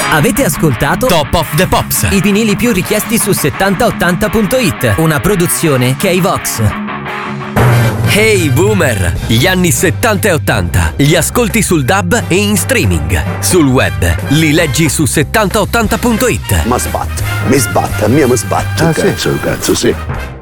Avete ascoltato Top of the Pops, i vinili più richiesti su 7080.it, una produzione K-Vox. Hey Boomer! Gli anni 70 e 80 li ascolti sul DAB e in streaming. Sul web li leggi su 7080.it. Mi sbatte, a me mi sbatte. Cazzo, sì.